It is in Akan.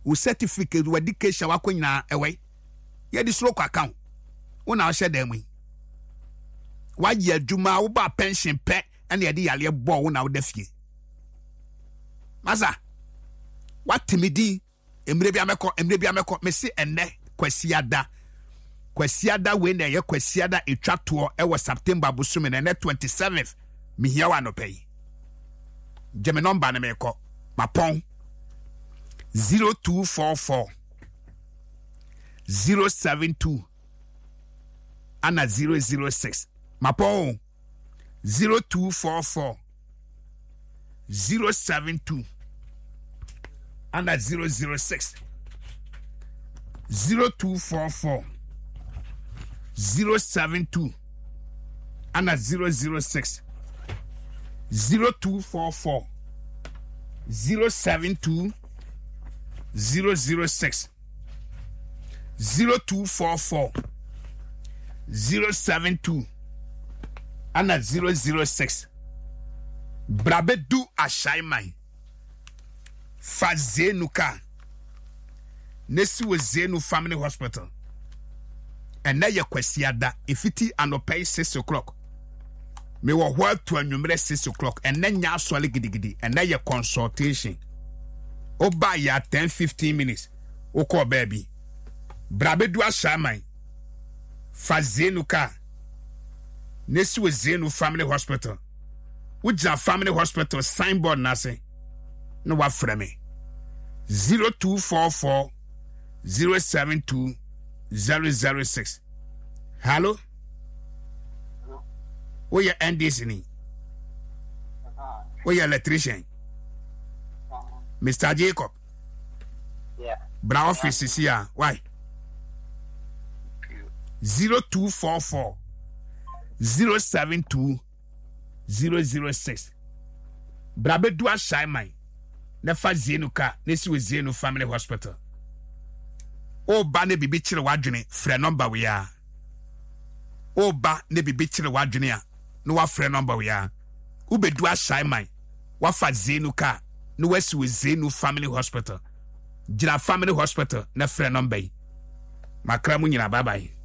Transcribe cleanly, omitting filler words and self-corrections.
wo certificate wo education wa nyina ewe ye di stroke account wona hye dem yi wa ye adwuma wo ba pension pe ene ye di yale bo wona wo da fie masa watimidi emre bia meko me se enne kwasiada we na ye kwasiada etwato e wo September busumi na 27th mi hia wa no pay jeme number na meko mapon 0244 072 ana 006 mapon 0244 072 ana 006 0244 072 ana 006 0244 072 006 0244 072 ana 006 Brabedu Ashaimai Fazenuka Nesi Zenu Family Hospital and na ye kwasiada ifiti anopay 6 o'clock me wo hwa to anwumre 6 o'clock and na nya asole gidigidi and na ye consultation oba ya 10-15 minutes oko baby Brabedu Ashaimai Fazenuka Nesi Zenu Family Hospital Uja Family Hospital signboard nase no wa frame 0244 072 006 Hello Where your NDC ni Where your electrician Mr. Jacob Yeah Bra office is here why 0244 072 006 Brabedu Ashaimai Nefa Zenuka Nesi we Zenu Family Hospital O ba ne bibi chire wadwene frɛ number we ya O ba ne bibi chire wadwene a no wa frɛ number we ya Ubedu Ashaimai wa fa Zenuka no wesi we Zenu Family Hospital Jira Family Hospital na frɛ number yi Makra mu nyina bye bye